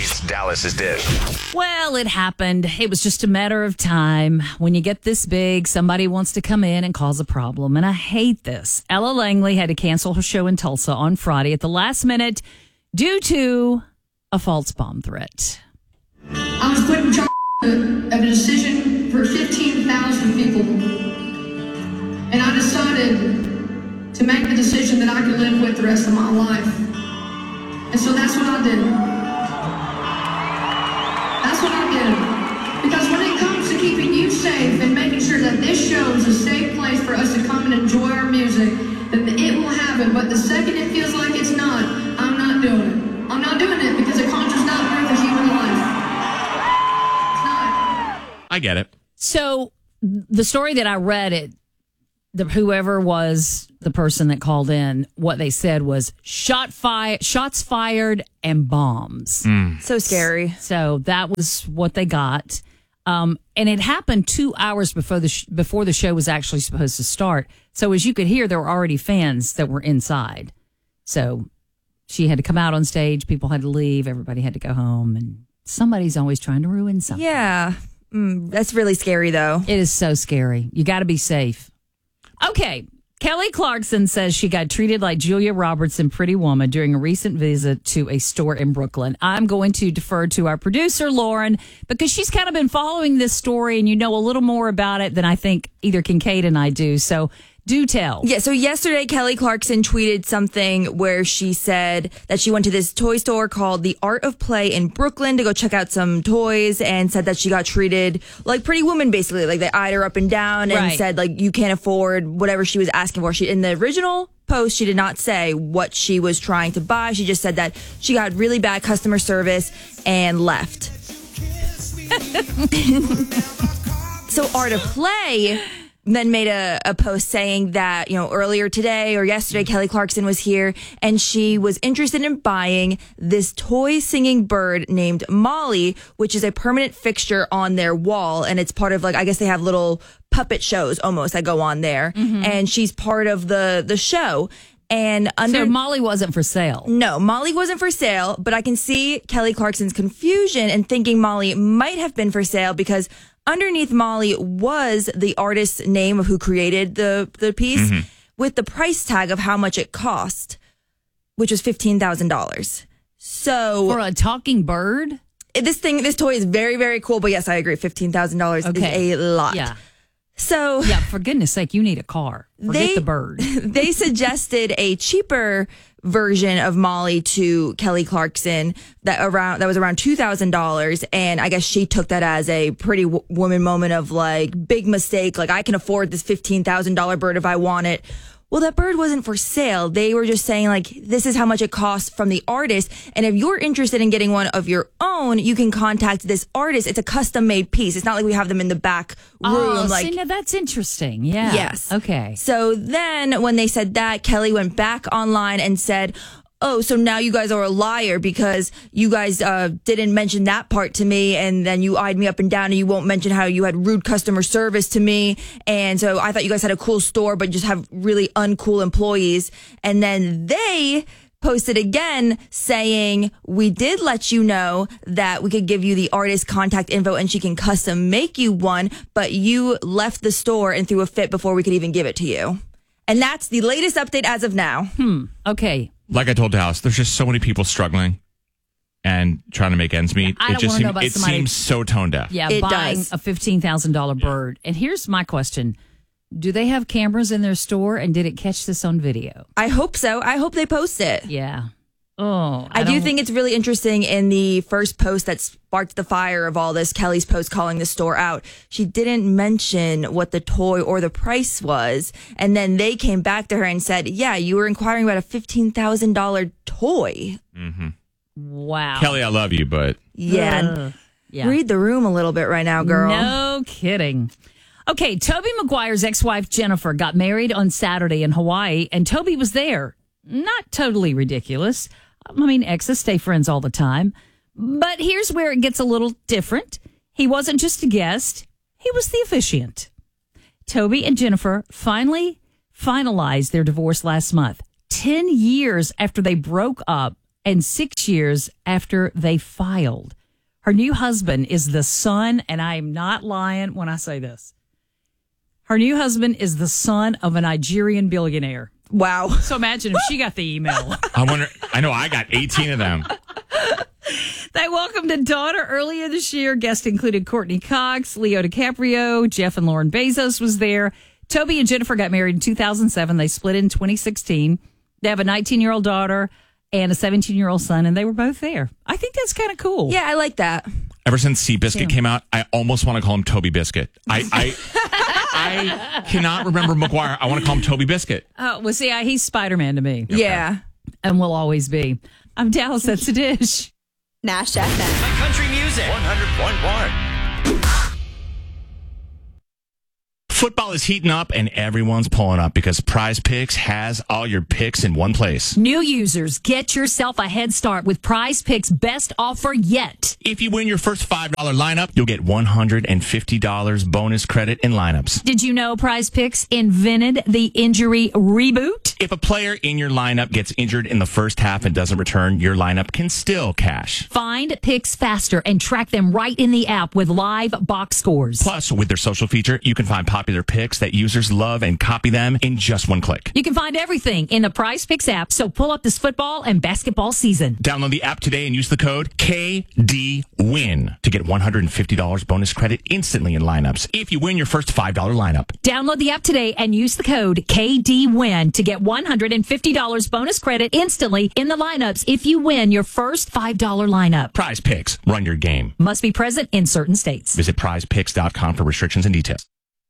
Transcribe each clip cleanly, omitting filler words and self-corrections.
It's Dallas's Dish. Well, it happened. It was just a matter of time. When you get this big, somebody wants to come in and cause a problem. And I hate this. Ella Langley had to cancel her show in Tulsa on Friday at the last minute due to a false bomb threat. I was put in charge of a decision for 15,000 people. And I decided to make the decision that I could live with the rest of my life. And so that's what I did. That's what I did. Because when it comes to keeping you safe and making sure that this show is a safe place for us to come and enjoy our music, then it will happen. But the second it feels like it's not, I'm not doing it. I'm not doing it because a contra's not worth a human life. It's not. I get it. So the story that I read, whoever was the person that called in, what they said was shots fired and bombs. So scary. So that was what they got. And it happened 2 hours before the show was actually supposed to start. So as you could hear, there were already fans that were inside. So she had to come out on stage. People had to leave. Everybody had to go home. And somebody's always trying to ruin something. Yeah. That's really scary, though. It is so scary. You got to be safe. Okay. Kelly Clarkson says she got treated like Julia Roberts in Pretty Woman during a recent visit to a store in Brooklyn. I'm going to defer to our producer, Lauren, because she's kind of been following this story and you know a little more about it than I think either Kincaid and I do. So do tell. Yeah, so yesterday, Kelly Clarkson tweeted something where she said that she went to this toy store called The Art of Play in Brooklyn to go check out some toys and said that she got treated like Pretty Woman, basically. Like they eyed her up and down and said, like, you can't afford whatever she was asking for. In the original post, she did not say what she was trying to buy. She just said that she got really bad customer service and left. So Art of Play then made a post saying that, earlier today or yesterday, Kelly Clarkson was here and she was interested in buying this toy singing bird named Molly, which is a permanent fixture on their wall. And it's part of, I guess they have little puppet shows almost that go on there. Mm-hmm. And she's part of the show. And so Molly wasn't for sale. No, Molly wasn't for sale, but I can see Kelly Clarkson's confusion and thinking Molly might have been for sale because underneath Molly was the artist's name of who created the piece with the price tag of how much it cost, which was $15,000. So for a talking bird? This toy is very, very cool, but yes, I agree. $15,000 is a lot. Yeah. So yeah, for goodness sake, you need a car. Forget the bird. They suggested a cheaper version of Molly to Kelly Clarkson that was around $2,000, and I guess she took that as a Pretty Woman moment of big mistake. I can afford this $15,000 bird if I want it. Well, that bird wasn't for sale. They were just saying, this is how much it costs from the artist. And if you're interested in getting one of your own, you can contact this artist. It's a custom-made piece. It's not like we have them in the back room. Oh, see, now that's interesting. Yeah. Yes. Okay. So then when they said that, Kelly went back online and said, oh, so now you guys are a liar because you guys didn't mention that part to me, and then you eyed me up and down, and you won't mention how you had rude customer service to me. And so I thought you guys had a cool store, but just have really uncool employees. And then they posted again saying, we did let you know that we could give you the artist contact info and she can custom make you one, but you left the store and threw a fit before we could even give it to you. And that's the latest update as of now. Okay. Like I told Dallas, there's just so many people struggling and trying to make ends meet. It seems so tone deaf. Yeah, it buying does. a $15,000 bird. And here's my question. Do they have cameras in their store, and did it catch this on video? I hope so. I hope they post it. Yeah. Oh, I do think it's really interesting in the first post that sparked the fire of all this, Kelly's post calling the store out. She didn't mention what the toy or the price was. And then they came back to her and said, yeah, you were inquiring about a $15,000 toy. Mm-hmm. Wow. Kelly, I love you, but... Yeah. Read the room a little bit right now, girl. No kidding. Okay, Tobey Maguire's ex-wife Jennifer got married on Saturday in Hawaii, and Tobey was there. Not totally ridiculous. I mean, exes stay friends all the time. But here's where it gets a little different. He wasn't just a guest. He was the officiant. Tobey and Jennifer finally finalized their divorce last month, 10 years after they broke up and 6 years after they filed. Her new husband is the son, and I am not lying when I say this. Her new husband is the son of a Nigerian billionaire. Wow. So imagine if she got the email. I know I got 18 of them. They welcomed a daughter earlier this year. Guests included Courtney Cox, Leo DiCaprio, Jeff and Lauren Bezos was there. Toby and Jennifer got married in 2007. They split in 2016. They have a 19-year-old daughter and a 17-year-old son, and they were both there. I think that's kind of cool. Yeah, I like that. Ever since Seabiscuit came out, I almost want to call him Toby Biscuit. I cannot remember McGuire. I want to call him Toby Biscuit. Oh, well, see, he's Spider-Man to me. Yeah. And will always be. I'm Dallas. That's the dish. Nash FM. Country music 100.1. Football is heating up and everyone's pulling up because Prize Picks has all your picks in one place. New users, get yourself a head start with Prize Picks' best offer yet. If you win your first $5 lineup, you'll get $150 bonus credit in lineups. Did you know Prize Picks invented the injury reboot? If a player in your lineup gets injured in the first half and doesn't return, your lineup can still cash. Find picks faster and track them right in the app with live box scores. Plus, with their social feature, you can find popular picks that users love and copy them in just one click. You can find everything in the Prize Picks app, so pull up this football and basketball season. Download the app today and use the code KDWIN to get $150 bonus credit instantly in lineups if you win your first $5 lineup. Download the app today and use the code KDWIN to get $150 bonus credit instantly in the lineups if you win your first $5 lineup. Prize Picks. Run your game. Must be present in certain states. Visit prizepicks.com for restrictions and details.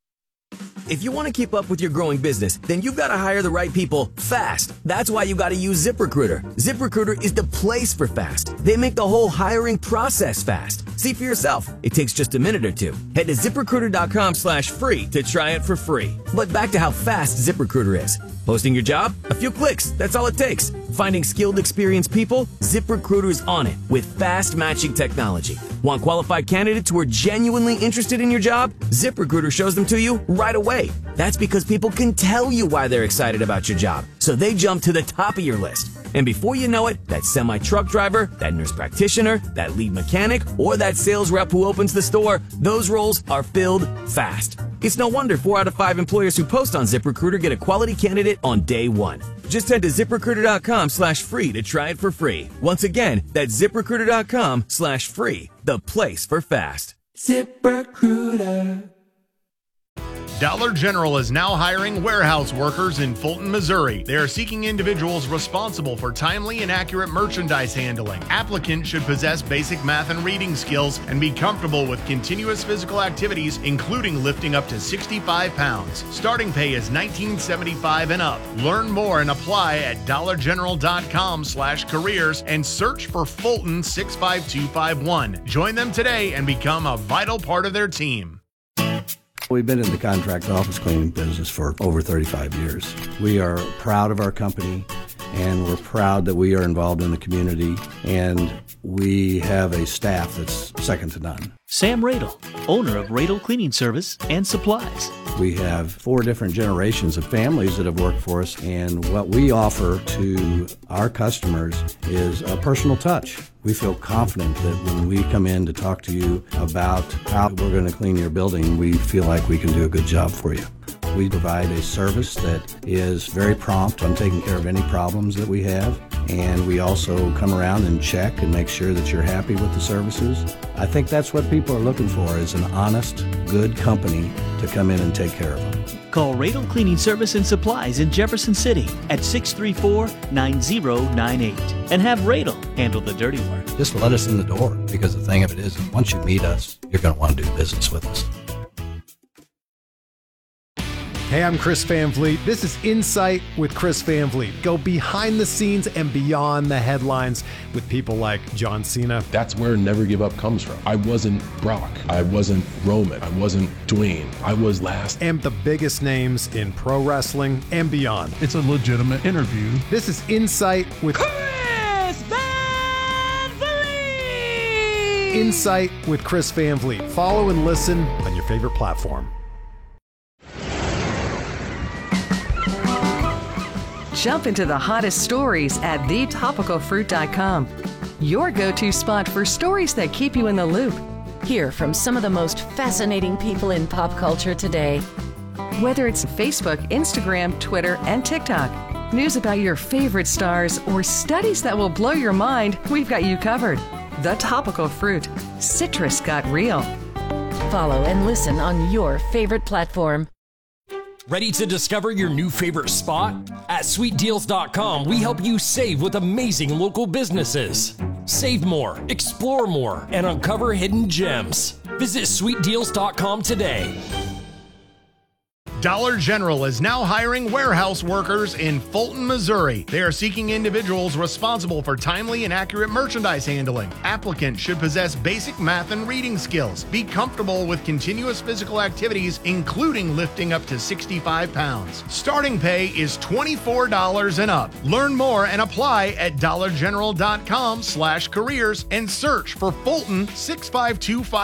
If you want to keep up with your growing business, then you've got to hire the right people fast. That's why you got to use ZipRecruiter. ZipRecruiter is the place for fast. They make the whole hiring process fast. See for yourself. It takes just a minute or two. Head to ZipRecruiter.com/free to try it for free. But back to how fast ZipRecruiter is. Posting your job? A few clicks. That's all it takes. Finding skilled, experienced people? ZipRecruiter is on it with fast matching technology. Want qualified candidates who are genuinely interested in your job? ZipRecruiter shows them to you right away. That's because people can tell you why they're excited about your job, so they jump to the top of your list. And before you know it, that semi-truck driver, that nurse practitioner, that lead mechanic, or that sales rep who opens the store, those roles are filled fast. It's no wonder 4 out of 5 employers who post on ZipRecruiter get a quality candidate on day one. Just head to ZipRecruiter.com/free to try it for free. Once again, that's ZipRecruiter.com/free, the place for fast. ZipRecruiter. Dollar General is now hiring warehouse workers in Fulton, Missouri. They are seeking individuals responsible for timely and accurate merchandise handling. Applicants should possess basic math and reading skills and be comfortable with continuous physical activities, including lifting up to 65 pounds. Starting pay is $19.75 and up. Learn more and apply at dollargeneral.com/careers and search for Fulton 65251. Join them today and become a vital part of their team. We've been in the contract office cleaning business for over 35 years. We are proud of our company, and we're proud that we are involved in the community, and we have a staff that's second to none. Sam Radel, owner of Radel Cleaning Service and Supplies. We have 4 different generations of families that have worked for us, and what we offer to our customers is a personal touch. We feel confident that when we come in to talk to you about how we're going to clean your building, we feel like we can do a good job for you. We provide a service that is very prompt on taking care of any problems that we have, and we also come around and check and make sure that you're happy with the services. I think that's what people are looking for, is an honest, good company to come in and take care of them. Call Radel Cleaning Service and Supplies in Jefferson City at 634-9098 and have Radel handle the dirty work. Just let us in the door, because the thing of it is, once you meet us, you're going to want to do business with us. Hey, I'm Chris Van Vliet. This is Insight with Chris Van Vliet. Go behind the scenes and beyond the headlines with people like John Cena. That's where Never Give Up comes from. I wasn't Brock. I wasn't Roman. I wasn't Dwayne. I was last. And the biggest names in pro wrestling and beyond. It's a legitimate interview. This is Insight with Chris Van Vliet. Insight with Chris Van Vliet. Follow and listen on your favorite platform. Jump into the hottest stories at thetopicalfruit.com. Your go-to spot for stories that keep you in the loop. Hear from some of the most fascinating people in pop culture today. Whether it's Facebook, Instagram, Twitter, and TikTok, news about your favorite stars, or studies that will blow your mind, we've got you covered. The Topical Fruit. Citrus got real. Follow and listen on your favorite platform. Ready to discover your new favorite spot? At sweetdeals.com, we help you save with amazing local businesses. Save more, explore more, and uncover hidden gems. Visit sweetdeals.com today. Dollar General is now hiring warehouse workers in Fulton, Missouri. They are seeking individuals responsible for timely and accurate merchandise handling. Applicants should possess basic math and reading skills, be comfortable with continuous physical activities, including lifting up to 65 pounds. Starting pay is $24 and up. Learn more and apply at dollargeneral.com/careers and search for Fulton 65255.